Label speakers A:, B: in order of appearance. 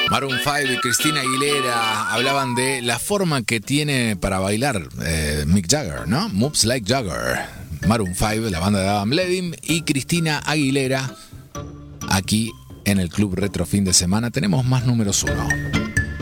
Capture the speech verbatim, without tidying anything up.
A: Maroon cinco y Cristina Aguilera hablaban de la forma que tiene para bailar eh, Mick Jagger, ¿no? Moves Like Jagger. Maroon cinco, la banda de Adam Levine, y Cristina Aguilera aquí en el Club Retro Fin de Semana. Tenemos más números uno.